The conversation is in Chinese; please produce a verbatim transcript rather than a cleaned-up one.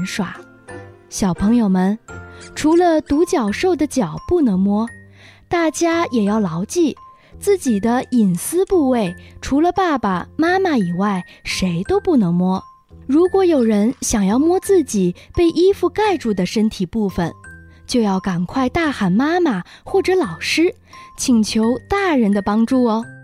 玩耍。小朋友们，除了独角兽的脚不能摸，大家也要牢记，自己的隐私部位除了爸爸妈妈以外，谁都不能摸。如果有人想要摸自己被衣服盖住的身体部分，就要赶快大喊妈妈或者老师，请求大人的帮助哦。